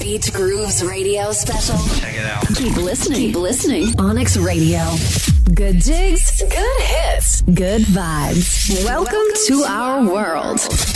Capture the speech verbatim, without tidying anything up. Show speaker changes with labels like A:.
A: Beach Grooves Radio special.
B: Check it out.
A: Keep listening. Keep listening. Onyx Radio. Good jigs, good hits, good vibes. Welcome, Welcome to, to our world.